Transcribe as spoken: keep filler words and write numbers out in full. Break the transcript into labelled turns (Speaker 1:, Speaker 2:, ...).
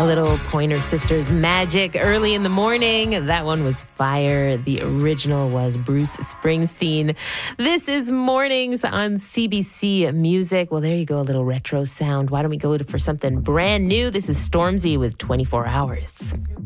Speaker 1: A little Pointer Sisters magic early in the morning. That one was fire. The original was Bruce Springsteen. This is Mornings on C B C Music. Well, there you go, a little retro sound. Why don't we go for something brand new? This is Stormzy with twenty-four hours.